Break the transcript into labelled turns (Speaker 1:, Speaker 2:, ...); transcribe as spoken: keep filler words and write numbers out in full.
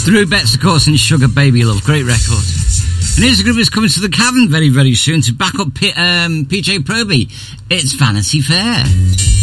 Speaker 1: The Rubettes, of course, and Sugar Baby Love. Great record. And here's a group that's coming to the Cavern very, very soon to back up P- um, P J Proby. It's Vanity Fair.